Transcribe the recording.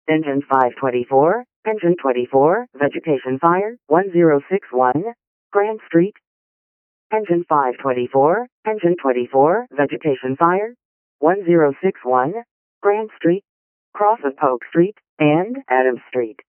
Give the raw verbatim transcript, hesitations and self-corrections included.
Engine five twenty-four, Engine twenty-four, Vegetation Fire, one zero six one, Grand Street. Engine five twenty-four, Engine twenty-four, Vegetation Fire, one zero six one, Grand Street, cross of Polk Street and Adams Street.